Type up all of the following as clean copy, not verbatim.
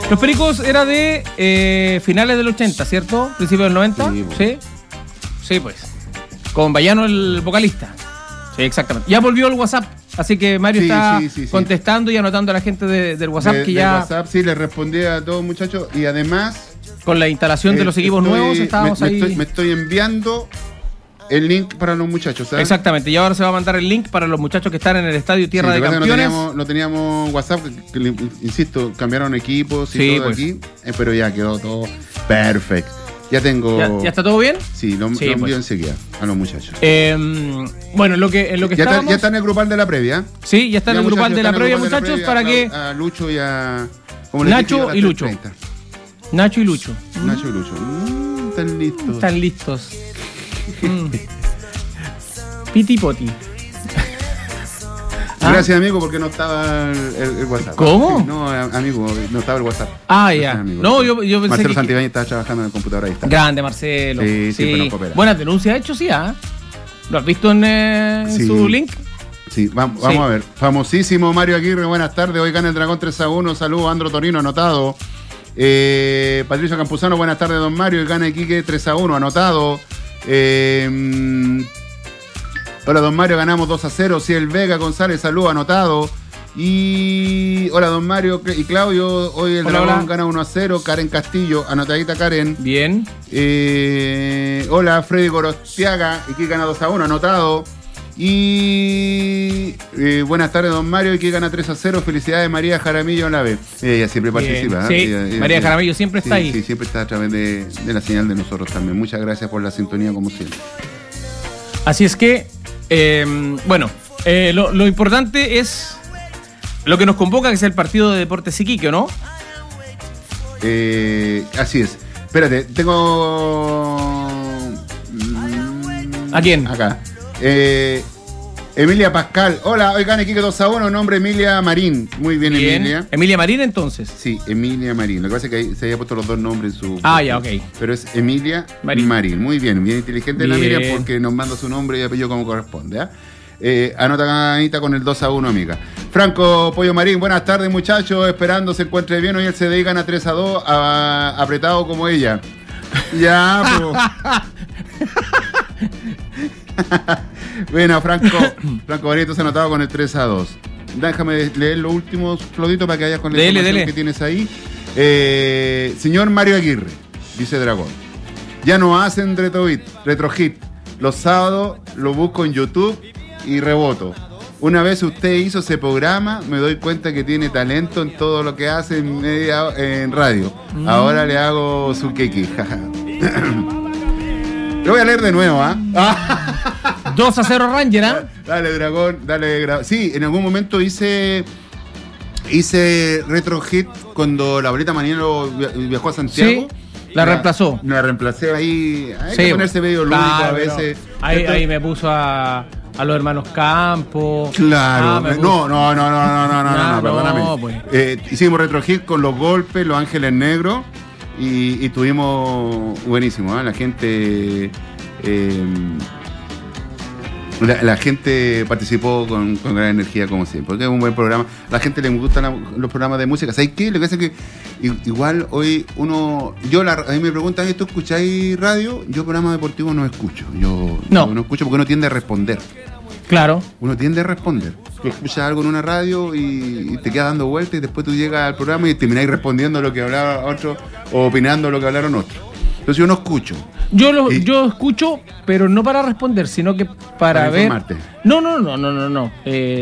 Los Pericos era de finales del 80, ¿cierto? Principios del 90. Sí, ¿Sí? Sí, pues. Con Bayano, el vocalista. Sí, exactamente. Ya volvió el WhatsApp, así que Mario está contestando y anotando a la gente del WhatsApp que ya... WhatsApp, sí, le respondí a todos, muchachos, y además... Con la instalación de los equipos nuevos estábamos ahí... Me estoy enviando el link para los muchachos, ¿sabes? Exactamente, y ahora se va a mandar el link para los muchachos que están en el Estadio Tierra de Campeones. No teníamos WhatsApp, insisto, cambiaron equipos y todo pues. Aquí, pero ya quedó todo perfecto. Ya tengo... ¿Ya está todo bien? Sí, lo envío pues. Enseguida a los muchachos. Bueno, en lo que estábamos... Ya está en el grupal de la previa. Sí, ya está en el grupal de la previa, muchachos, para que... A Lucho y a... Nacho y Lucho. Nacho y Lucho. Nacho y Lucho. Están listos. Están listos. Piti poti. Gracias, amigo, porque no estaba el WhatsApp. ¿Cómo? No, amigo, no estaba el WhatsApp. Ah, ya. Amigo, no, yo pensé Marcelo Santibáñez estaba trabajando en el computador, ahí está. Grande, Marcelo. Sí, siempre nos coopera. Buenas denuncias ha hecho, sí, ¿ah? ¿Lo has visto en su link? Sí, vamos a ver. Famosísimo Mario Aguirre, buenas tardes. Hoy gana el Dragón 3-1. Saludos, Andro Torino, anotado. Patricio Campuzano, buenas tardes, don Mario. Hoy gana Iquique 3-1, anotado. Hola, don Mario, ganamos 2-0. Ciel Vega González, saludos, anotado. Y hola, don Mario y Claudio. Hoy el Dragón gana 1-0. Karen Castillo, anotadita Karen. Bien. Hola, Freddy Gorostiaga. Iquique gana 2-1, anotado. Y buenas tardes, don Mario. Iquique gana 3-0. Felicidades, María Jaramillo en la B. Ella siempre participa. Sí, María Jaramillo siempre está ahí. Sí, siempre está a través de la señal de nosotros también. Muchas gracias por la sintonía, como siempre. Así es que, lo importante es lo que nos convoca, que es el partido de Deportes Iquique, ¿no? Así es. Espérate, tengo... ¿A quién? Acá. Emilia Pascal. Hola, hoy gana Iquique 2-1, nombre Emilia Marín. Muy bien, Emilia. ¿Emilia Marín entonces? Sí, Emilia Marín. Lo que pasa es que ahí se había puesto los dos nombres en su... Ah, ya, ok. Pero es Emilia Marín. Muy bien, bien inteligente la Emilia porque nos manda su nombre y apellido como corresponde. Anota Anita con el 2-1, amiga. Franco Pollo Marín, buenas tardes, muchachos. Esperando se encuentre bien. Hoy el CDI gana 3-2, apretado como ella. Ya, pues. Bueno, Franco Barreto se ha anotado con el 3-2. Déjame leer los últimos, Flodito, para que vayas con la información que tienes ahí. Señor Mario Aguirre, dice Dragón, ya no hacen retrohit. Los sábados lo busco en YouTube y reboto. Una vez usted hizo ese programa, me doy cuenta que tiene talento en todo lo que hace en radio. Ahora le hago su keki. Lo voy a leer de nuevo, 2-0 Ranger, ¿ah? Dale, Dragón, dale. Sí, en algún momento hice retro hit cuando la Bolita Maniero viajó a Santiago. Sí, la reemplazó. La reemplacé ahí. Hay que ponerse medio lúdico a veces. Ahí me puso a los hermanos Campos. Claro. No, perdóname. No, pues. Hicimos retro hit con Los Golpes, Los Ángeles Negros. Y tuvimos buenísimo, la gente la gente participó con gran energía como siempre, porque es un buen programa. A la gente le gustan los programas de música. ¿Sabes qué? Lo que pasa es que igual hoy a mí me preguntan, ¿tú escucháis radio? Yo programas deportivos no escucho. Yo no escucho porque uno tiende a responder. Claro. Uno tiende a responder. Tú escuchas algo en una radio y te quedas dando vueltas y después tú llegas al programa y termináis respondiendo lo que hablaba otro o opinando lo que hablaron otros. Entonces yo no escucho. Yo escucho, pero no para responder, sino que para ver... informarte. No.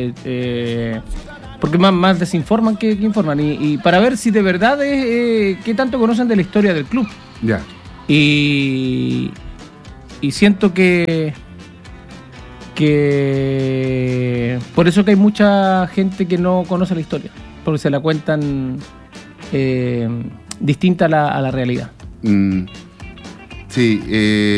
Porque más desinforman que informan. Y para ver si de verdad qué tanto conocen de la historia del club. Ya. Y siento que por eso que hay mucha gente que no conoce la historia, porque se la cuentan distinta a la realidad. Sí.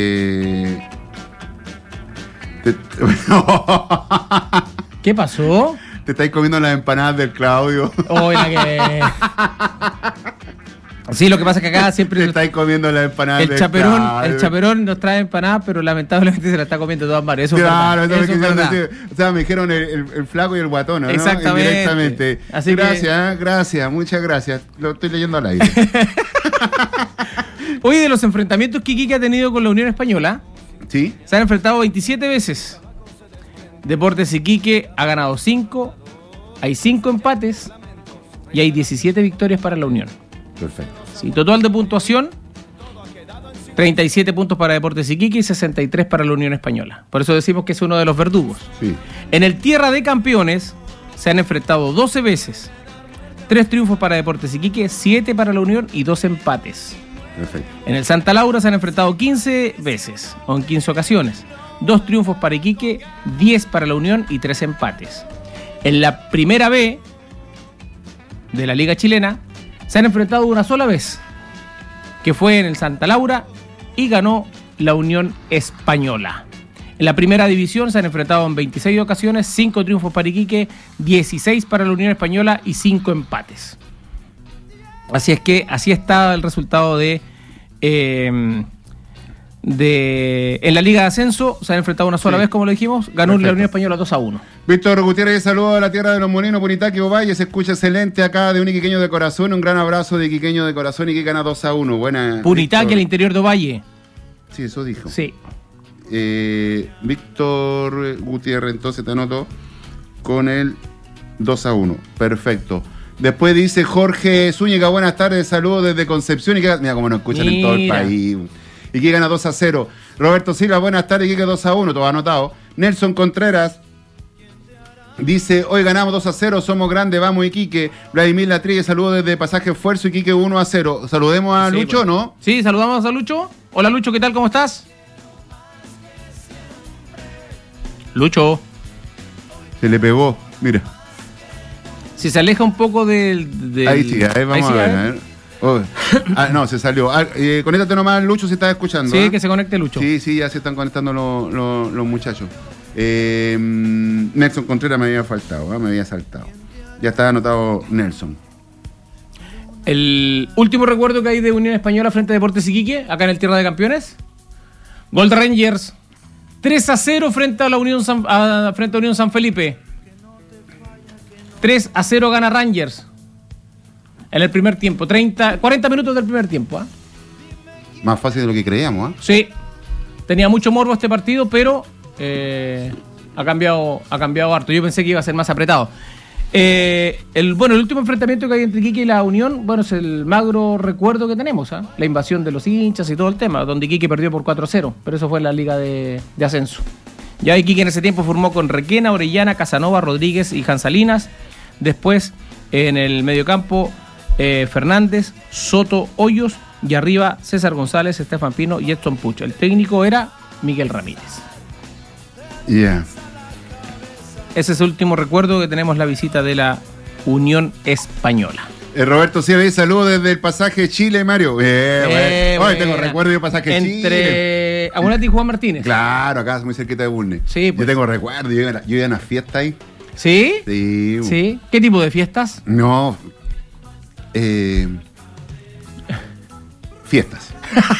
¿Qué pasó? Te estáis comiendo las empanadas del Claudio. Oye, que... Sí, lo que pasa es que acá siempre... estáis comiendo la empanada. El chaperón nos trae empanadas, pero lamentablemente se la está comiendo de todas maneras. Claro, eso me quisieron decir. O sea, me dijeron el flaco y el guatón, ¿no? Exactamente. Indirectamente. Así gracias, muchas gracias. Lo estoy leyendo al aire. Hoy de los enfrentamientos que Iquique ha tenido con la Unión Española, ¿sí? Se han enfrentado 27 veces. Deportes Iquique ha ganado 5, hay 5 empates y hay 17 victorias para la Unión. Perfecto. Sí, total de puntuación, 37 puntos para Deportes Iquique y 63 para la Unión Española. Por eso decimos que es uno de los verdugos. Sí. En el Tierra de Campeones se han enfrentado 12 veces. 3 triunfos para Deportes Iquique, 7 para la Unión y 2 empates. Perfecto. En el Santa Laura se han enfrentado 15 veces, o en 15 ocasiones. 2 triunfos para Iquique, 10 para la Unión y 3 empates. En la primera B de la Liga Chilena se han enfrentado una sola vez, que fue en el Santa Laura, y ganó la Unión Española. En la primera división se han enfrentado en 26 ocasiones, 5 triunfos para Iquique, 16 para la Unión Española y 5 empates. Así es que así está el resultado en la Liga de Ascenso. Se han enfrentado una sola vez, como lo dijimos. Ganó Perfecto. La Unión Española 2-1. Víctor Gutiérrez, saludos de la tierra de los Molinos, Punitaqui, Ovalle. Se escucha excelente acá de un iquiqueño de corazón. Un gran abrazo de iquiqueño de corazón y que gana 2-1. Buena. Punitaqui, al interior de Ovalle. Sí, eso dijo. Sí. Víctor Gutiérrez, entonces te anoto con el 2-1. Perfecto. Después dice Jorge Zúñiga, buenas tardes, saludos desde Concepción. Y mira cómo nos escuchan en todo el país. Y que gana 2-0. Roberto Silva, buenas tardes, y que 2-1, todo anotado. Nelson Contreras dice, hoy ganamos 2-0, somos grandes, vamos Iquique. Vladimir Latrigue, saludos desde Pasaje Esfuerzo, Iquique 1-0. Saludemos a Lucho, pues. ¿No? Sí, saludamos a Lucho. Hola Lucho, ¿qué tal? ¿Cómo estás? Lucho. Se le pegó, mira. Si se aleja un poco del... Ahí sí, ahí vamos a ver. Oh. No, se salió. Conéctate nomás, Lucho, si estás escuchando. Sí, que se conecte Lucho. Sí, ya se están conectando los muchachos. Nelson Contreras me había faltado, me había saltado. Ya está anotado Nelson. El último recuerdo que hay de Unión Española frente a Deportes Iquique, acá en el Tierra de Campeones. Gol de Rangers. 3-0 frente a la Unión frente a Unión San Felipe. 3-0 gana Rangers. En el primer tiempo, 40 minutos del primer tiempo. Más fácil de lo que creíamos. Sí, tenía mucho morbo este partido, pero ha cambiado harto. Yo pensé que iba a ser más apretado. El último enfrentamiento que hay entre Iquique y la Unión, es el magro recuerdo que tenemos, la invasión de los hinchas y todo el tema, donde Iquique perdió por 4-0, pero eso fue en la Liga de Ascenso. Ya Iquique en ese tiempo formó con Requena, Orellana, Casanova, Rodríguez y Jansalinas. Después en el mediocampo Fernández, Soto, Hoyos, y arriba César González, Estefan Pino y Edson Puch. El técnico era Miguel Ramírez. Yeah. Ese es el último recuerdo que tenemos, la visita de la Unión Española. Roberto Cieves, saludos desde el Pasaje Chile, Mario. Hoy tengo recuerdo del Pasaje Chile. Entre Amunati y Juan Martínez. Claro, acá muy cerquita de Bulnes. Sí, pues. Yo tengo recuerdo, yo iba a una fiesta ahí. ¿Sí? Sí. ¿Sí? ¿Qué tipo de fiestas? No. Fiestas.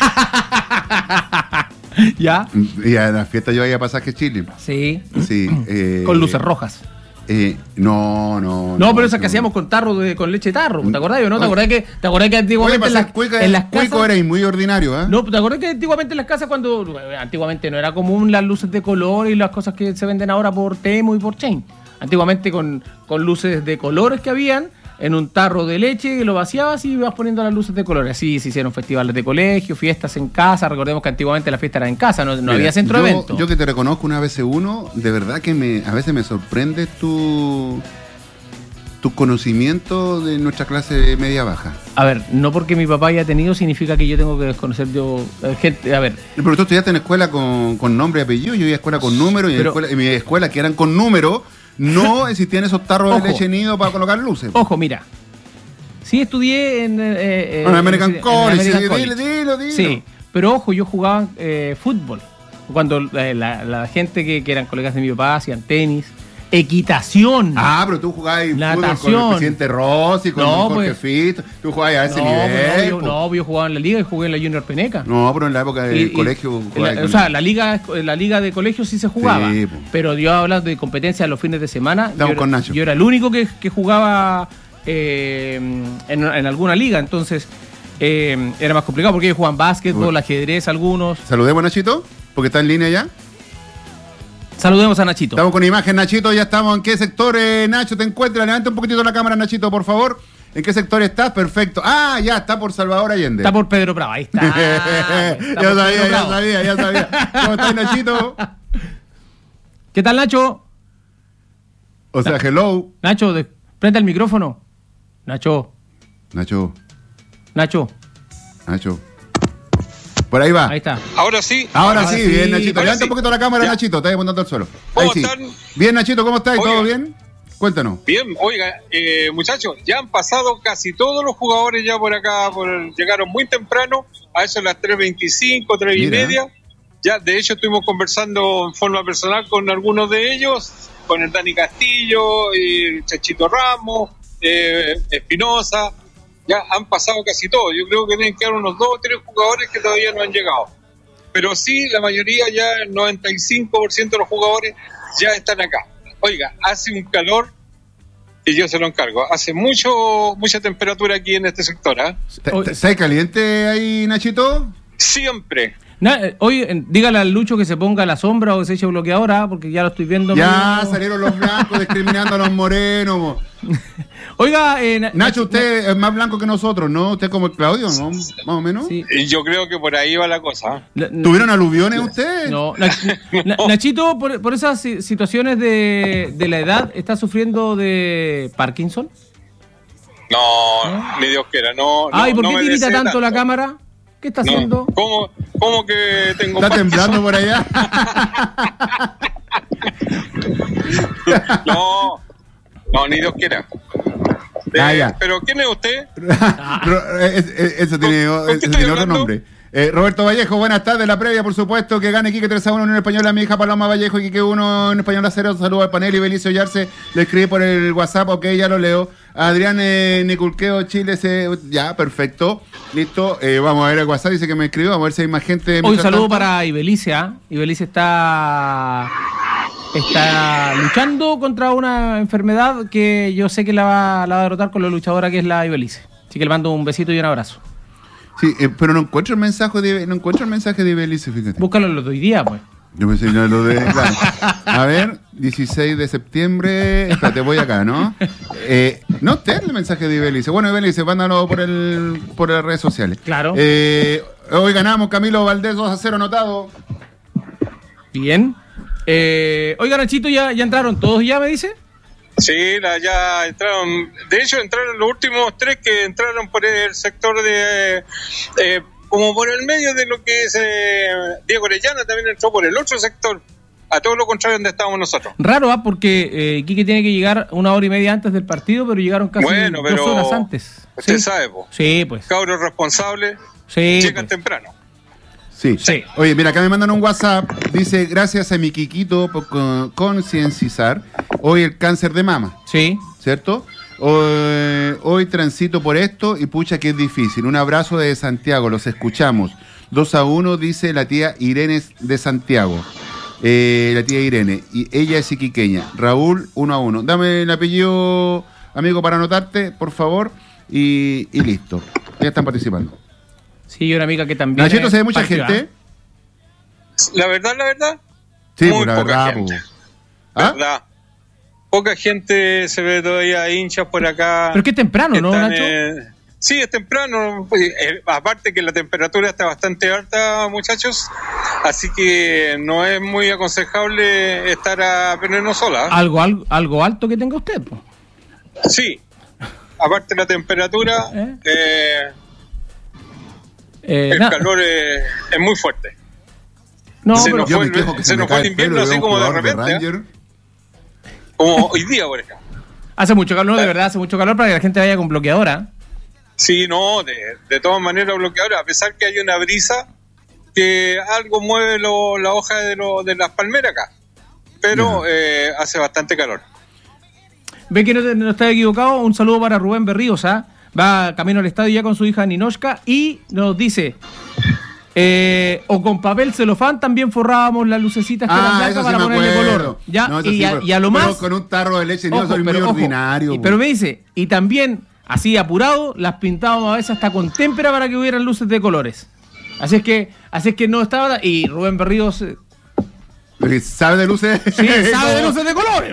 ¿Ya? Y a las fiestas yo iba a Pasaje Chile. Sí. Sí. Con luces rojas. No, pero esas que hacíamos con tarro con leche de tarro, ¿te acordás o no? ¿Te acordás que antiguamente en las casas era muy ordinario, No, ¿te acordás que antiguamente en las casas antiguamente no era común las luces de color y las cosas que se venden ahora por Temu y por Chain? Antiguamente con luces de colores que habían en un tarro de leche que lo vaciabas y ibas poniendo las luces de colores. Así se hicieron festivales de colegio, fiestas en casa. Recordemos que antiguamente la fiesta era en casa, no había centro de evento. Yo que te reconozco una vez uno, de verdad que a veces me sorprende tu conocimiento de nuestra clase media baja. A ver, no porque mi papá haya tenido significa que yo tengo que desconocer gente. A ver. Pero tú estudiaste en escuela con nombre y apellido, yo iba a escuela con número y en mi escuela que eran con número. No existían esos tarros de leche nido para colocar luces. Ojo, mira. Sí estudié en American College. Dilo. Sí, pero ojo, yo jugaba fútbol. Cuando la gente que eran colegas de mi papá hacían tenis. Equitación. Pero tú jugabas natación fútbol con el presidente Rossi, con Jorge Fito. Tú jugabas a ese nivel. Yo jugaba en la liga y jugué en la Junior Peneca. No, pero en la época del colegio. La liga de colegio sí se jugaba. Sí, pero yo hablando de competencia los fines de semana. Yo era el único que jugaba en alguna liga. Entonces era más complicado porque ellos jugaban básquetbol, ajedrez, algunos. Saludemos a Nachito, porque está en línea ya. Saludemos a Nachito. Estamos con imagen, Nachito. Ya estamos. ¿En qué sector, Nacho, te encuentras? Levanta un poquitito la cámara, Nachito, por favor. ¿En qué sector estás? Perfecto. Ya está por Salvador Allende. Está por Pedro Bravo. Ahí está. Ya sabía. ¿Cómo estás, Nachito? ¿Qué tal, Nacho? O sea, hello. Nacho, prende el micrófono. Nacho. Por ahí va. Ahí está. Ahora sí, bien, Nachito. Levanta un poquito la cámara, ya. Nachito. Está apuntando al suelo. ¿Cómo están? Bien, Nachito, ¿cómo estás? ¿Todo bien? Cuéntanos. Bien, oiga, muchachos, ya han pasado casi todos los jugadores ya por acá, llegaron muy temprano, a eso a las 3:25, 3:30. Ya, de hecho, estuvimos conversando en forma personal con algunos de ellos, con el Dani Castillo, el Chachito Ramos, Espinosa. Ya han pasado casi todos. Yo creo que tienen que haber unos 2 o 3 jugadores que todavía no han llegado. Pero sí, la mayoría, ya el 95% de los jugadores ya están acá. Oiga, hace un calor que yo se lo encargo. Hace mucha temperatura aquí en este sector. ¿Está caliente ahí, Nachito? Siempre. Oye, dígale al Lucho que se ponga a la sombra o que se eche bloqueador, porque ya lo estoy viendo. Ya salieron los blancos discriminando a los morenos. Oiga, Nacho, usted es más blanco que nosotros, ¿no? Usted como el Claudio, ¿no? Más o menos. Sí. Yo creo que por ahí va la cosa. ¿Tuvieron aluviones ustedes? No. Nachito, por esas situaciones de la edad, ¿está sufriendo de Parkinson? No, ni Dios quiera, no. ¿Y por qué tirita tanto la cámara? ¿Qué está haciendo? ¿Cómo que tengo ¿Está temblando por allá? No, ni Dios quiera. ¿Pero quién es usted? Eso tiene otro nombre. Roberto Vallejo, buenas tardes. La previa, por supuesto, que gane Quique 3-1 en español a mi hija Paloma Vallejo y Quique 1 en español a 0. Saludos al panel. Y Belicio Yarse le escribí por el WhatsApp. Ok, ya lo leo. Adrián Niculqueo, Chile. Ya, perfecto. Listo. Vamos a ver el WhatsApp. Dice que me escribió. Vamos a ver si hay más gente. Un saludo para Ibelice. Ibelice está luchando contra una enfermedad que yo sé que la va a derrotar con la luchadora que es la Ibelice. Así que le mando un besito y un abrazo. Sí, pero no encuentro el mensaje de Ibelice, fíjate. Búscalo los de hoy día, pues. Yo pensé que lo de... Claro. A ver, 16 de septiembre... Espérate, voy acá, ¿no? No está el mensaje de Ibelice. Bueno, Ibelice, mándalo por las redes sociales. Claro. Hoy ganamos, Camilo Valdés 2-0 anotado. Bien. Oiga, Nachito, ¿ya entraron todos ya, me dice? Sí, ya entraron. De hecho, entraron los últimos 3 que entraron por el sector de... como por el medio de lo que es Diego Orellana, también entró por el otro sector. A todo lo contrario donde estábamos nosotros. Raro, porque Quique tiene que llegar 1 hora y media antes del partido, pero llegaron casi 2 horas antes. Usted sabe, po. Sí, pues. Cabros responsables llegan temprano. Sí. Oye, mira, acá me mandan un WhatsApp. Dice, gracias a mi Quiquito por concienciar hoy el cáncer de mama. Sí. ¿Cierto? Hoy transito por esto y pucha que es difícil. Un abrazo desde Santiago, los escuchamos. 2-1, dice la tía Irene de Santiago. La tía Irene. Y ella es iquiqueña. Raúl, 1-1. Dame el apellido, amigo, para anotarte, por favor. Y listo. Ya están participando. Sí, y una amiga que también... Nachito, se ve mucha gente. La verdad. Sí, muy la poca verdad. gente. ¿Verdad? Poca gente se ve todavía hinchas por acá. Pero que es temprano, ¿no, Nacho? Sí, es temprano. Aparte que la temperatura está bastante alta, muchachos. Así que no es muy aconsejable estar a pleno sol. ¿Algo alto que tenga usted? Po. Sí. Aparte de la temperatura... el calor es muy fuerte. No, se pero nos fue el invierno así como de repente. Como hoy día, por ejemplo. Hace mucho calor, de verdad, hace mucho calor para que la gente vaya con bloqueadora. Sí, no, de todas maneras bloqueadora, a pesar que hay una brisa que algo mueve la hoja de las palmeras acá. pero hace bastante calor. Ve que no está equivocado. Un saludo para Rubén Berríos, va camino al estadio ya con su hija Ninoshka y nos dice... o con papel celofán también forrábamos las lucecitas que eran blancas para ponerle color. ¿Ya? No, y a lo más... con un tarro de leche, no, soy muy ordinario. Pero me dice, y también, así apurado, las pintábamos a veces hasta con témpera para que hubieran luces de colores. Así es que no estaba... Y Rubén Berríos... ¿Sabe de luces? Sí, sabe de luces de colores.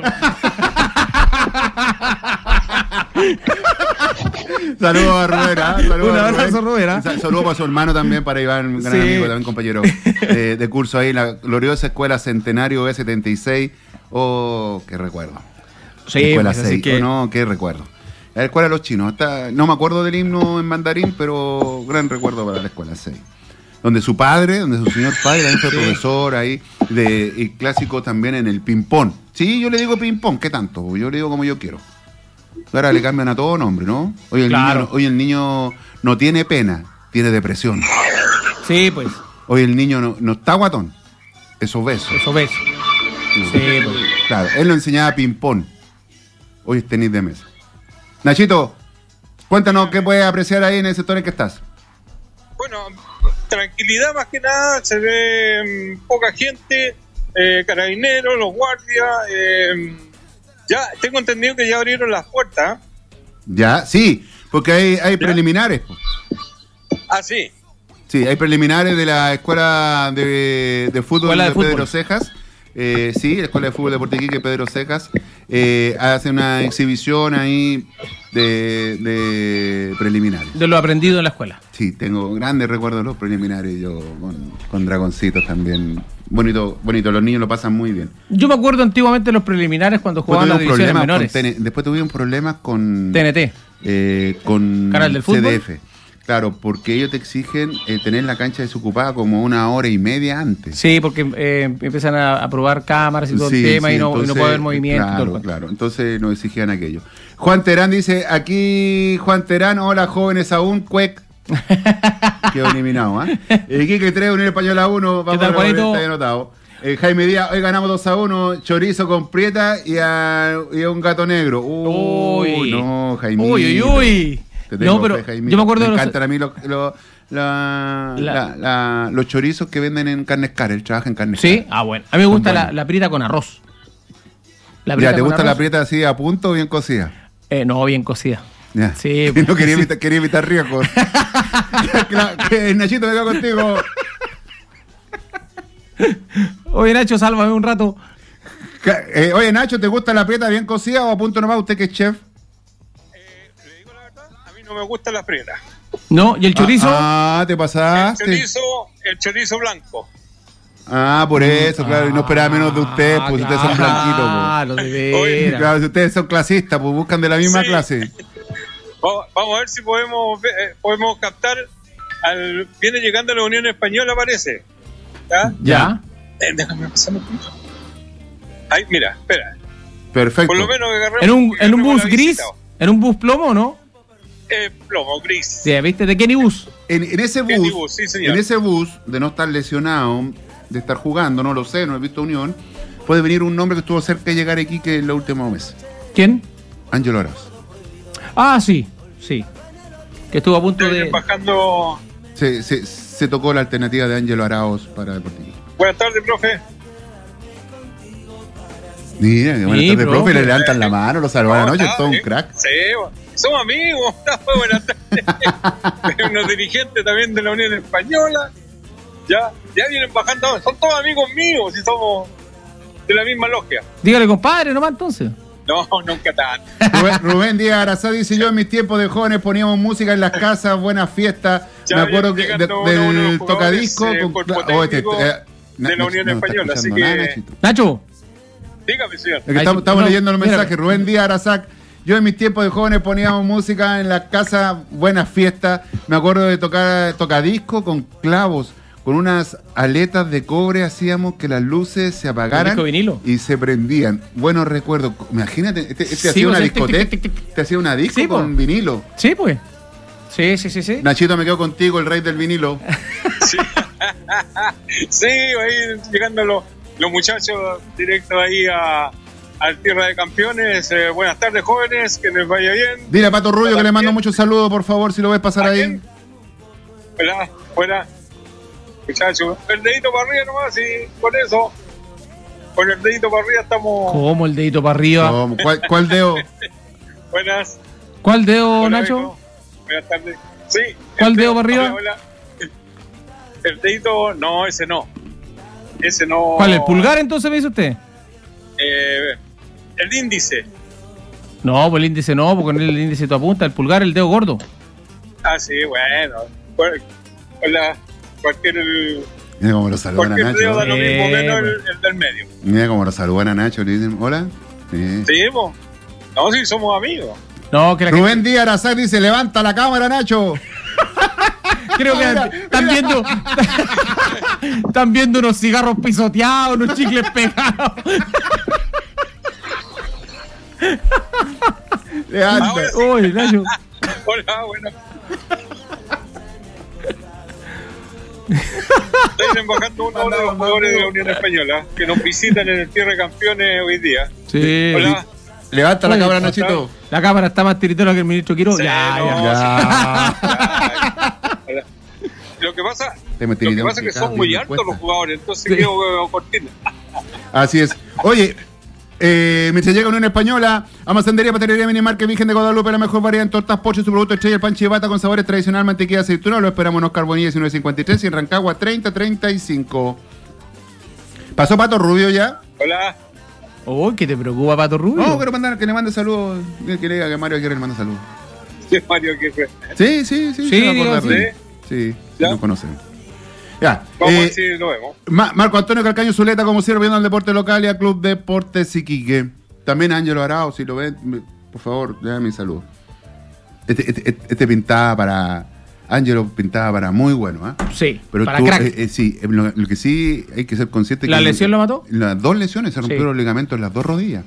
Saludos a Rubén. Un abrazo, Rubén. Saludos para su hermano también, para Iván, un gran amigo, también compañero de curso ahí en la gloriosa Escuela Centenario E76. Oh, qué recuerdo. Sí, Escuela pues, 6. que... No, qué recuerdo. La Escuela de los Chinos. No me acuerdo del himno en mandarín, pero gran recuerdo para la Escuela 6. Donde su señor padre también fue profesor ahí, y clásico también en el ping-pong. Sí, yo le digo ping-pong, ¿qué tanto? Yo le digo como yo quiero. Ahora le cambian a todo nombre, ¿no? Hoy el niño no tiene pena, tiene depresión. Sí, pues. Hoy el niño no está guatón, es obeso. Es obeso. No. Sí, pues. Claro, él lo enseñaba ping-pong. Hoy es tenis de mesa. Nachito, cuéntanos qué puedes apreciar ahí en el sector en que estás. Bueno, tranquilidad más que nada, se ve poca gente, carabineros, los guardias, ya tengo entendido que ya abrieron las puertas. Ya, sí, porque hay preliminares. Ah, sí. Sí, hay preliminares de la escuela de fútbol de Pedro Cejas. Sí, la escuela de fútbol de Portiquique, Pedro Cejas, hace una exhibición ahí de preliminares. De lo aprendido en la escuela. Sí, tengo grandes recuerdos de los preliminares, yo con dragoncitos también. Bonito, los niños lo pasan muy bien. Yo me acuerdo antiguamente de los preliminares cuando jugaban las divisiones menores. Después tuvimos problemas con TNT. Con Canal del Fútbol. CDF. Claro, porque ellos te exigen tener la cancha desocupada como 1 hora y media antes. Sí, porque empiezan a probar cámaras y todo el tema, y no puede haber movimiento. Claro, entonces nos exigían aquello. Juan Terán dice, aquí Juan Terán, hola jóvenes aún, cuec. Quedó eliminado, Quique 3, Unión Española 1, vamos a ver, está anotado. Jaime Díaz, hoy ganamos 2-1, chorizo con prieta y a un gato negro. Uy, no, Jaime. Uy. No, pero yo me acuerdo me encantan a mí los chorizos que venden en Carnes Carel, trabaja en Carnes Carel. Sí, bueno. A mí me gusta la prieta con arroz. ¿Te gusta la prieta así a punto o bien cocida? No, bien cocida. Ya. Sí, no quería evitar riesgos. Nachito, venga contigo. Oye, Nacho, sálvame un rato. Oye, Nacho, ¿te gusta la prieta bien cocida o a punto nomás? ¿Usted que es chef? Le digo la verdad, a mí no me gusta la prieta. ¿No? ¿Y el chorizo? Te pasaste. El chorizo blanco. Por eso, claro, y no esperaba menos de ustedes, pues ustedes son blanquitos. Claro, de veras. Claro, si ustedes son clasistas, pues buscan de la misma clase. Vamos a ver si podemos captar. Viene llegando a la Unión Española, parece. ¿Ya? Déjame pasarme. Ay, mira, espera. Perfecto. Por lo menos que agarremos. ¿En un bus gris? ¿En un bus plomo, no? Plomo, gris. Sí, ¿viste? ¿De Kenny Bus? En ese bus, Kenny Bus, sí, señor. En ese bus, de no estar lesionado, de estar jugando, no lo sé, no he visto Unión, puede venir un nombre que estuvo cerca de llegar aquí que en los últimos meses. ¿Quién? Ángelo Arauz. Sí. Que estuvo a punto de... Bajando... Se tocó la alternativa de Ángelo Arauz para Deportivo. Buenas tardes, profe. Mira, que buenas tardes, profe. Le levantan la mano, lo salvan anoche, es todo un crack. Sí, somos amigos. Buenas tardes. Unos dirigentes también de la Unión Española. Ya vienen bajando. Son todos amigos míos y somos de la misma logia. Dígale, compadre, nomás entonces. No, nunca tan. Rubén Díaz Arazá dice, yo en mis tiempos de jóvenes poníamos música en las casas, buenas fiestas. Me acuerdo que del tocadisco de la Unión Española, así que... Nacho. Dígame, señor. Estamos leyendo el mensaje. Rubén Díaz Arazac. Yo en mis tiempos de jóvenes poníamos música en las casas, buenas fiestas. Me acuerdo de tocar tocadisco con clavos, con unas aletas de cobre hacíamos que las luces se apagaran y se prendían. Buenos recuerdos. Imagínate, este hacía una discoteca, te hacía una disco con vinilo. Sí, pues. Sí. Nachito, me quedo contigo, el rey del vinilo. Sí, ahí llegando los muchachos directo ahí al Tierra de Campeones. Buenas tardes, jóvenes, que les vaya bien. Dile a Pato Rubio que le mando muchos saludos, por favor, si lo ves pasar ahí. Buena. Muchachos, el dedito para arriba nomás y con eso, con el dedito para arriba estamos... ¿Cómo el dedito para arriba? ¿Cómo? ¿Cuál dedo? Buenas. ¿Cuál dedo, Hola, Nacho? amigo. Buenas tardes. Sí. ¿Cuál dedo para arriba? Hola. El dedito, no, ese no. ¿Cuál, el pulgar entonces me dice usted? El índice. No, pues el índice no, porque con el índice tú apuntas, el pulgar, el dedo gordo. Ah, sí, bueno. Hola, Mira cómo lo saludan a Nacho. Dedo da lo mismo, menos el del medio. Mira cómo lo saludan a Nacho, le dicen, hola. Sí, no, sí, somos amigos. No, que la Rubén Díaz Arazak dice, levanta la cámara, Nacho. Creo que están viendo unos cigarros pisoteados, unos chicles pegados. Levanta. Uy, Nacho. Hola, bueno. Están embajando uno de los jugadores de la Unión Española que nos visitan en el Tierra de Campeones hoy día. Sí. Hola. Levanta la cámara, Nachito. La cámara está más tiritona que el ministro Quiroga. Sí, Ya. Lo que pasa es que son muy altos los jugadores, entonces quedo cortina. Así es. Oye, mientras llega Unión Española, Amacendería Pastelería Minimarket Virgen de Guadalupe, la mejor variedad en tortas, poches, su producto estrella, el pan chivata con sabores tradicional, mantequilla, aceituna. Lo esperamos en Oscar Bonilla 1953 y en Rancagua 3035. ¿Pasó Pato Rubio ya? Hola. Uy, ¿qué te preocupa, Pato Rubio? No, quiero mandar que le mande saludos. Que le diga que Mario Aguirre le manda saludos. Sí, Mario Aguirre. Sí, se va a acordar de él. Sí, lo conocemos. Ya. Vamos a ver si lo vemos. Marco Antonio Calcaño Zuleta, como siempre, viendo al deporte local y al Club Deportes Iquique. También Ángelo Arao, si lo ven, por favor, déjame mi saludo. Este pintaba para... Ángelo pintaba para muy bueno, ¿eh? Sí, pero para crack. Sí, lo que sí hay que ser consciente ¿La que... lesión lo mató? Las dos lesiones, se rompieron los ligamentos en las dos rodillas.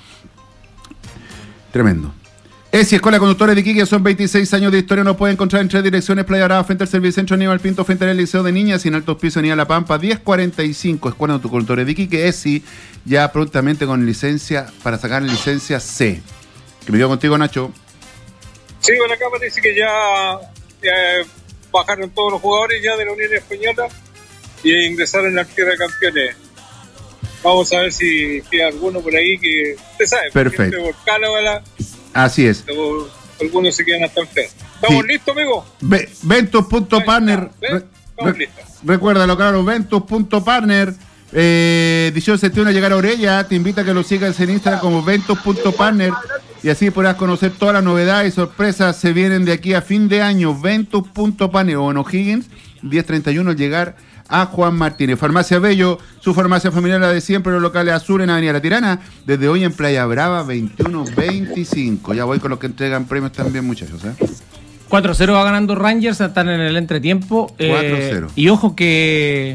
Tremendo. ESI, Escuela de Conductores de Iquique, son 26 años de historia, nos puede encontrar en 3 direcciones: Playa Brava, frente al Servicentro Aníbal Pinto, frente al Liceo de Niñas, y en Altos Pisos, Avenida La Pampa, 1045, Escuela de Conductores de Iquique. ESI, ya prontamente con licencia, para sacar licencia C. Que me quedo contigo, Nacho. Sí, bueno, acá parece que ya bajaron todos los jugadores ya de la Unión Española y ingresaron a la Tierra de Campeones. Vamos a ver si hay alguno por ahí que usted sabe. Perfecto. Así es. Algunos se quedan hasta el fin. ¿Estamos listos, amigo? Ventus.partner. Estamos listos. Recuérdalo, claro, Ventus.partner. 18 de septiembre llegar a Orella. Te invita a que lo sigas en Instagram como Ventus.partner. Y así podrás conocer todas las novedades y sorpresas se vienen de aquí a fin de año. Ventus.partner o en O'Higgins, 1031 llegar a Juan Martínez. Farmacia Bello, su farmacia familiar, la de siempre, los locales Azul en Avenida La Tirana, desde hoy en Playa Brava 21-25. Ya voy con los que entregan premios también, muchachos. 4-0 va ganando Rangers, están en el entretiempo. 4-0. Y ojo que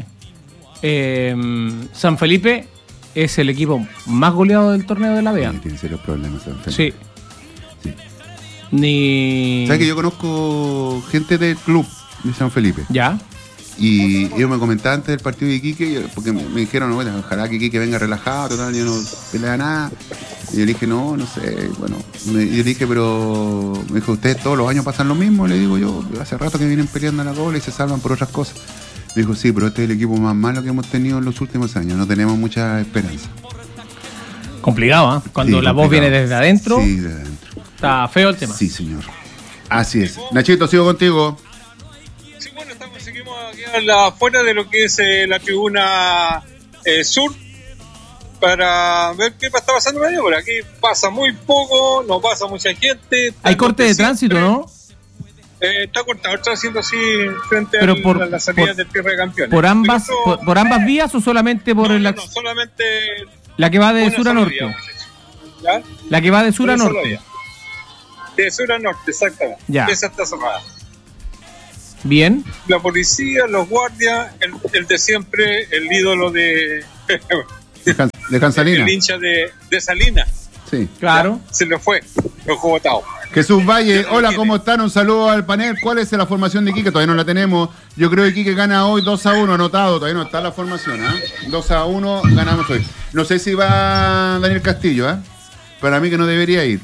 San Felipe es el equipo más goleado del torneo de la BEA. Sí, tiene serios problemas San Felipe. Sí. ¿Sabes que yo conozco gente del club de San Felipe? Ya. Y ellos me comentaban antes del partido de Iquique, porque me dijeron, bueno, ojalá que Iquique venga relajado, total, yo no pelea nada. Y yo le dije, no sé, bueno. Yo le dije, pero me dijo, ¿ustedes todos los años pasan lo mismo? Le digo yo, hace rato que vienen peleando a la doble y se salvan por otras cosas. Me dijo, sí, pero este es el equipo más malo que hemos tenido en los últimos años, no tenemos mucha esperanza. Complicado, ¿eh? Cuando la voz viene desde adentro. Sí, desde adentro. Está feo el tema. Sí, señor. Así es. Nachito, sigo contigo. Sí, bueno, seguimos aquí afuera de lo que es la tribuna sur para ver qué está pasando en por aquí. Pasa muy poco, no pasa mucha gente. Hay corte de tránsito, ¿no? Está cortado el tránsito así frente a la salida del Tierra de Campeones. ¿Por ambas vías o solamente por no, solamente la que va de sur a norte? ¿Ya? La que va de sur a norte. De sur a norte, exactamente. Ya. Esa está cerrada. Bien. La policía, los guardias, el de siempre, el ídolo de Cansalina. El hincha de Salinas. Sí. Claro. Ya, se le fue, lo dejó botado. Jesús Valle, hola, ¿cómo están? Un saludo al panel. ¿Cuál es la formación de Iquique? Todavía no la tenemos. Yo creo que Iquique gana hoy 2-1, anotado. Todavía no está la formación, ¿eh? 2-1 ganamos hoy. No sé si va Daniel Castillo, ¿eh? Para mí que no debería ir.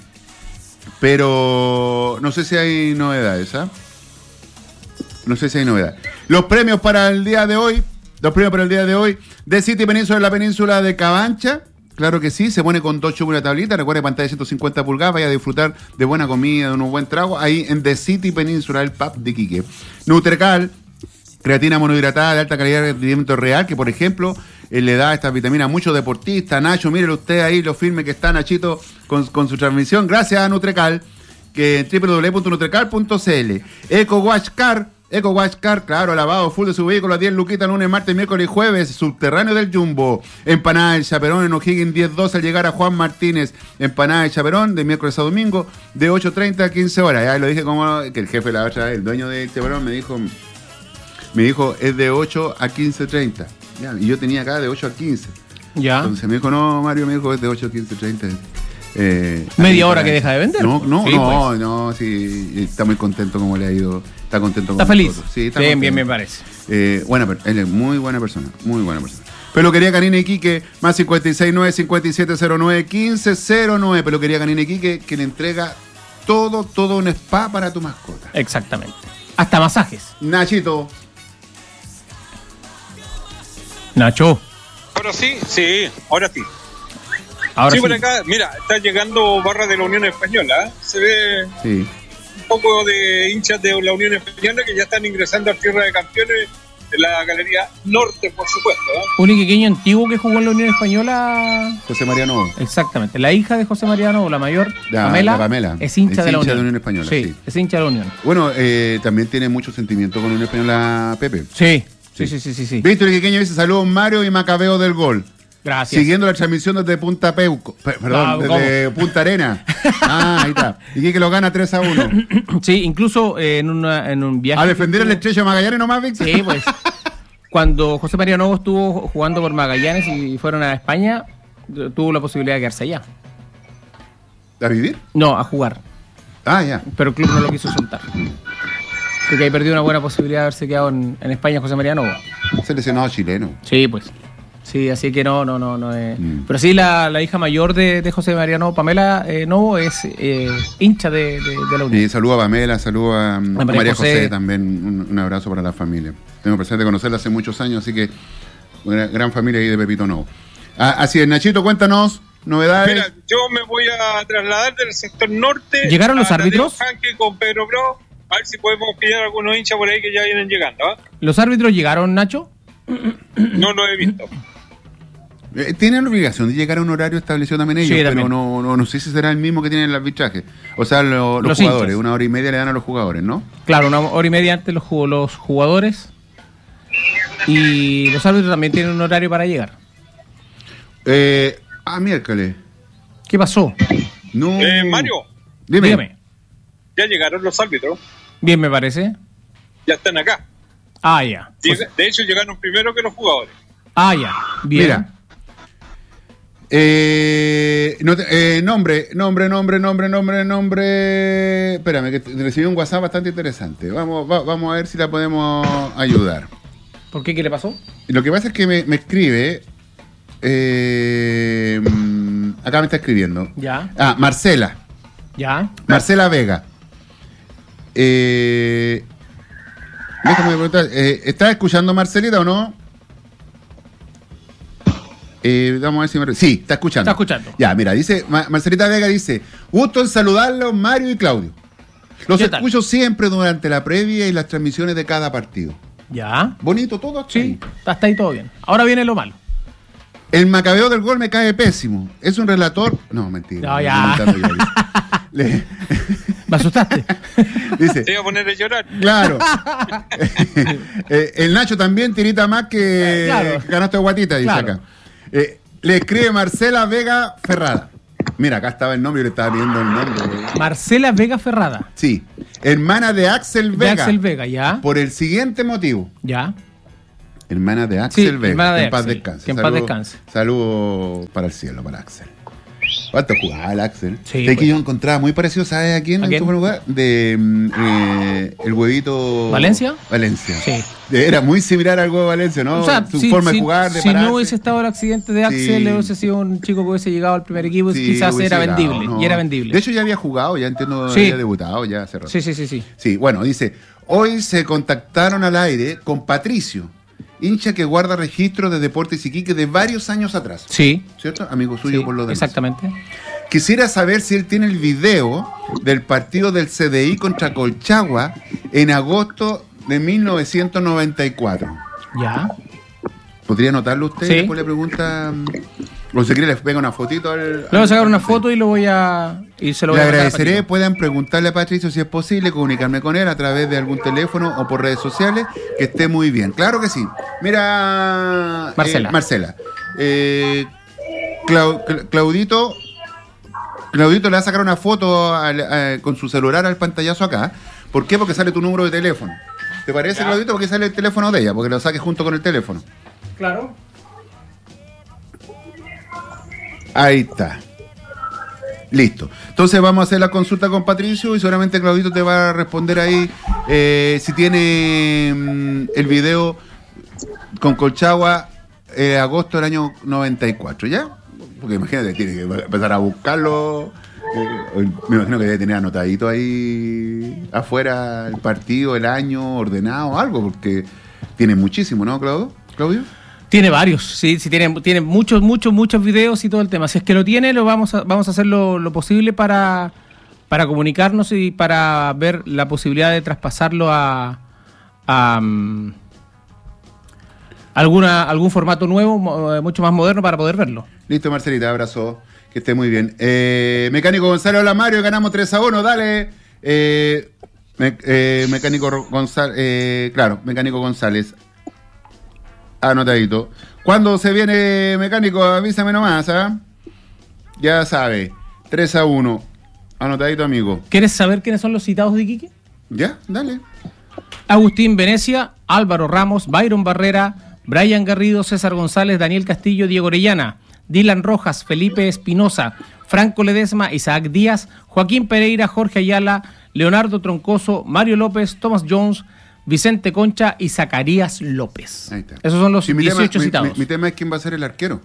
Pero no sé si hay novedades, ¿ah? No sé si hay novedades. Los premios para el día de hoy. De City Península en la península de Cabancha. Claro que sí, se pone con 2 chubos una tablita. Recuerde, pantalla de 150 pulgadas. Vaya a disfrutar de buena comida, de un buen trago. Ahí en The City Península, el pub de Iquique. Nutrecal, creatina monohidratada de alta calidad de rendimiento real, que por ejemplo le da estas vitaminas a muchos deportistas. Nacho, mírelo usted ahí, lo firme que está Nachito con su transmisión. Gracias a Nutrecal, que en www.nutrecal.cl. Eco Wash Car, claro, lavado full de su vehículo a 10 luquitas, lunes, martes, miércoles y jueves. Subterráneo del Jumbo. Empanada del Chaperón en O'Higgins 10-12 al llegar a Juan Martínez. Empanada del Chaperón de miércoles a domingo de 8:30 a 15 horas. Ya lo dije como que el jefe de la otra, el dueño del Chaperón me dijo es de 8 a 15:30. Ya, y yo tenía acá de 8 a 15. Ya. Entonces me dijo, no, Mario, me dijo es de 8 a 15:30. ¿Media hora que deja de vender? No, sí, está muy contento como le ha ido. Está contento con ¿Está feliz? nosotros. Sí, está bien, contento. me parece. Él es muy buena persona. Peluquería Canina Iquique, más 569-5709-1509. Peluquería Canina Iquique, que le entrega todo un spa para tu mascota. Exactamente. Hasta masajes. Nachito. Nacho. Ahora sí. Ahora sí. Ahora sí. Por acá, mira, está llegando barra de la Unión Española. Se ve un poco de hinchas de la Unión Española que ya están ingresando a Tierra de Campeones en la Galería Norte, por supuesto. Un iquiqueño antiguo que jugó en la Unión Española. José María Novo. Exactamente. La hija de José María Novo, la mayor, Pamela, es hincha de la Unión Española. Sí, es hincha de la Unión. Bueno, también tiene mucho sentimiento con la Unión Española, Pepe. Sí. Víctor Iquiqueño dice, saludos Mario y Macabeo del Gol. Gracias. Siguiendo la transmisión desde Punta Peuco. Desde Punta Arena. Ahí está. Y que lo gana 3-1. Sí, incluso en un viaje. A defender el Estrecho de Magallanes nomás, Víctor. Sí, pues. Cuando José María Novo estuvo jugando por Magallanes y fueron a España, tuvo la posibilidad de quedarse allá. ¿A vivir? No, a jugar. Ya. Pero el club no lo quiso soltar. Porque ahí perdió una buena posibilidad de haberse quedado en España José María Novo. Seleccionado chileno. Sí, pues. Sí, así que no es. Pero sí, la hija mayor de José María Novo, Pamela Novo, es hincha de la Unión. Y saludo a Pamela, saludo a María José también. Un abrazo para la familia. Tengo presente de conocerla hace muchos años, así que una gran familia ahí de Pepito Novo. Así es, Nachito, cuéntanos novedades. Mira, yo me voy a trasladar del sector norte. ¿Llegaron los árbitros? Con Pedro Bro, a ver si podemos pillar algunos hinchas por ahí que ya vienen llegando. ¿Los árbitros llegaron, Nacho? No lo he visto. Tienen la obligación de llegar a un horario establecido también ellos, sí, pero no sé si será el mismo que tienen el arbitraje. O sea, los jugadores, hinchas. 1 hora y media le dan a los jugadores, ¿no? Claro, 1 hora y media antes los jugadores. Y los árbitros también tienen un horario para llegar. Miércoles. ¿Qué pasó? No. Mario. Dígame. Ya llegaron los árbitros. Bien, me parece. Ya están acá. Ya. De hecho, llegaron primero que los jugadores. Ya. Bien. Mira. Nombre. Espérame, que recibí un WhatsApp bastante interesante. Vamos a ver si la podemos ayudar. ¿Por qué? ¿Qué le pasó? Lo que pasa es que me escribe. Acá me está escribiendo. Ya. Marcela. Ya. Marcela Vega. Déjame preguntar. ¿Estás escuchando, Marcelita, o no? Vamos a ver si me... Sí, está escuchando. Está escuchando. Ya, mira, dice Marcelita Vega dice, gusto en saludarlos, Mario y Claudio. Los escucho siempre durante la previa y las transmisiones de cada partido. Ya. Bonito todo hasta ahí. Hasta ahí todo bien. Ahora viene lo malo. El Macabeo del Gol me cae pésimo. Es un relator... No, mentira. No, ya. Me asustaste. Dice, te iba a poner a llorar. Claro. El Nacho también tirita más que canasto de guatita, dice acá. Le escribe Marcela Vega Ferrada. Mira, acá estaba el nombre, yo le estaba viendo el nombre. Marcela Vega Ferrada. Sí. Hermana de Axel Vega. De Axel Vega, ya. Por el siguiente motivo. Ya. Hermana de Axel Vega. Hermana de en paz Axel. descanse. Que en paz descanse. Saludos para el cielo, para Axel. ¿Cuánto jugaba el Axel? Sí, Es que yo encontraba muy parecido, ¿sabes a quién? ¿A En quién? su lugar, de el huevito. ¿Valencia? Valencia. Sí. Era muy similar al huevo Valencia, ¿no? O sea, Su forma de jugar, de si pararse. no hubiese estado el accidente de Axel, hubiese sido un chico que hubiese llegado al primer equipo, Sí, quizás hubiese era llegado, vendible. ¿no? Y era vendible. De hecho, ya había jugado, ya entiendo, Sí. había debutado ya hace rato. Sí. Sí, bueno, dice, hoy se contactaron al aire con Patricio, hincha que guarda registros de Deportes Iquique de varios años atrás. Sí. ¿Cierto? Amigo suyo Sí, por lo demás. exactamente. Quisiera saber si él tiene el video del partido del CDI contra Colchagua en agosto de 1994. Ya. ¿Podría anotarlo usted? Sí. Después le pregunta... O si quiere le pega una fotito al... Le voy a sacar una foto y lo voy a... Y se lo voy Le a mandar a agradeceré, Patito. puedan preguntarle a Patricio si es posible comunicarme con él a través de algún teléfono o por redes sociales, que esté muy bien. Claro que sí. Mira, Marcela. Claudito le va a sacar una foto con su celular al pantallazo acá. ¿Por qué? Porque sale tu número de teléfono. ¿Te parece, Ya. Claudito? Porque sale el teléfono de ella, porque lo saques junto con el teléfono. Claro. Ahí está. Listo. Entonces vamos a hacer la consulta con Patricio y seguramente Claudito te va a responder ahí si tiene el video con Colchagua agosto del año 94, ¿ya? Porque imagínate, tiene que empezar a buscarlo. Me imagino que debe tener anotadito ahí afuera el partido, el año, ordenado, algo, porque tiene muchísimo, ¿no, Claudio? Tiene varios, sí, tiene muchos videos y todo el tema. Si es que lo tiene, vamos a hacer lo posible para comunicarnos y para ver la posibilidad de traspasarlo a algún formato nuevo, mucho más moderno para poder verlo. Listo, Marcelita, abrazo. Que esté muy bien. Mecánico González, hola Mario, ganamos 3-1, dale. Mecánico González, claro, Mecánico González. Anotadito. ¿Cuándo se viene, Mecánico? Avísame nomás, ¿ah? Ya sabe. 3-1. Anotadito, amigo. ¿Quieres saber quiénes son los citados de Iquique? Ya, dale. Agustín Venecia, Álvaro Ramos, Byron Barrera, Brian Garrido, César González, Daniel Castillo, Diego Orellana, Dylan Rojas, Felipe Espinosa, Franco Ledesma, Isaac Díaz, Joaquín Pereira, Jorge Ayala, Leonardo Troncoso, Mario López, Thomas Jones, Vicente Concha y Zacarías López. Ahí está. Esos son los Sí, 18 citados. Mi tema es quién va a ser el arquero.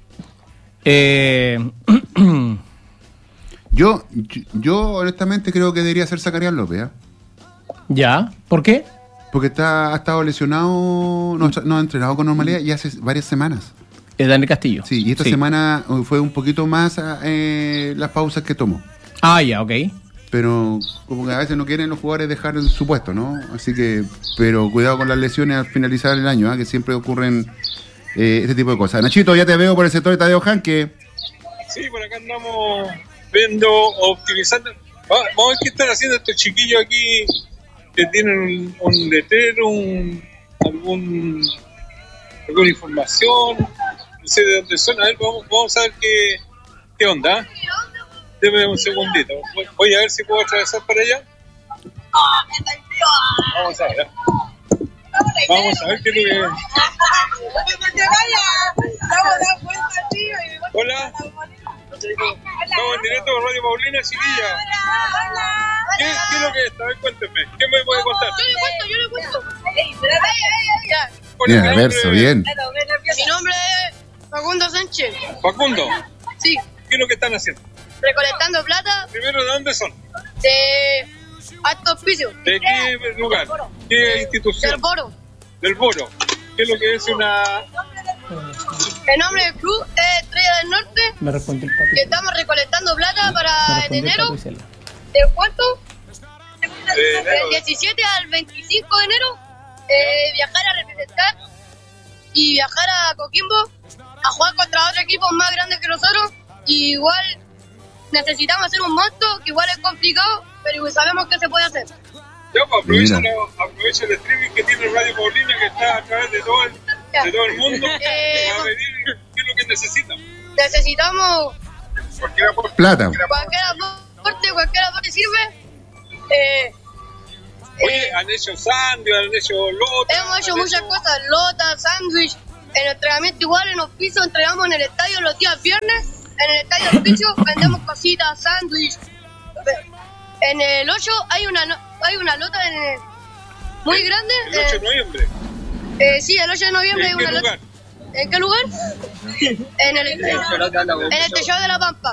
Yo honestamente creo que debería ser Zacarías López, ¿eh? ¿Ya? ¿Por qué? Porque ha estado lesionado, no ha entrenado con normalidad y hace varias semanas. Daniel Castillo. Sí, y esta semana fue un poquito más las pausas que tomó. Ah, ya, ok. Pero como que a veces no quieren los jugadores dejar su puesto, ¿no? Así que, pero cuidado con las lesiones al finalizar el año, que siempre ocurren este tipo de cosas. Nachito, ya te veo por el sector de Tadeo Janque. Sí, por acá andamos viendo, optimizando. Vamos a ver qué están haciendo estos chiquillos aquí que tienen un letrero, alguna información. No sé de dónde son. A ver, vamos a ver qué onda. Deme un segundito. Voy a ver si puedo atravesar para allá. Vamos a ver. Vamos a ver qué es lo que... Hola. Estamos en directo con Radio Paulina, chiquilla. ¿Qué es lo que es? A ver, cuénteme. ¿Qué me puede contar? Yo le cuento. Bien, verso, bien. Mi nombre es Facundo Sánchez. Facundo, Sí, ¿qué es lo que están haciendo? recolectando plata Primero, ¿de dónde son? de Alto Hospicio, ¿De qué lugar? ¿Qué institución? del Boro. Del Boro. ¿Qué es lo que es una... El nombre del club es Estrella del Norte, Me respondió el que papi. estamos recolectando plata para en respondió el enero. papi Cela. ¿De cuánto? enero. Del 17 al 25 de enero, viajar a representar y viajar a Coquimbo a jugar contra otros equipos más grandes que nosotros. Y igual necesitamos hacer un monto, que igual es complicado, pero igual sabemos que se puede hacer. Ya, pues aprovecha el streaming que tiene Radio Paulina, que está a través de todo el mundo. Para pedir qué es lo que necesitan. Necesitamos Cualquier aporte. Plata. cualquier aporte sirve. Oye, han hecho sándwich, han hecho lotas. Hemos hecho muchas cosas, lotas, sándwich. En el entrenamiento igual, en los pisos, entrenamos en el estadio los días viernes. en el estadio Los Bichos vendemos cositas, sándwich. En el 8 hay una lota muy grande. El 8 de noviembre. Sí, el 8 de noviembre hay una lota. ¿En qué lugar? En el Techado de la Pampa.